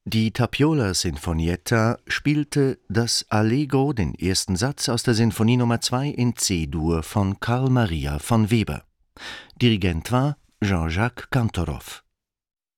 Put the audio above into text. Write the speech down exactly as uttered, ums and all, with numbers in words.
Die Tapiola Sinfonietta spielte das Allegro, den ersten Satz aus der Sinfonie Nummer zwei in C-Dur von Carl Maria von Weber. Dirigent war Jean-Jacques Kantorov.